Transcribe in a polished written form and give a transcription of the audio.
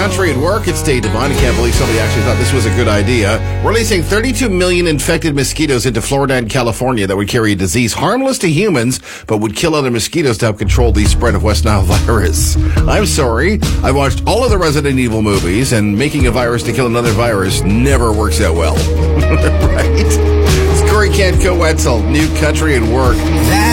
Country at Work. It's Dave Devine. I can't believe somebody actually thought this was a good idea. Releasing 32 million infected mosquitoes into Florida and California that would carry a disease harmless to humans, but would kill other mosquitoes to help control the spread of West Nile virus. I'm sorry. I watched all of the Resident Evil movies, and making a virus to kill another virus never works out well. Right? It's Corey Canco Wetzel, New Country at Work.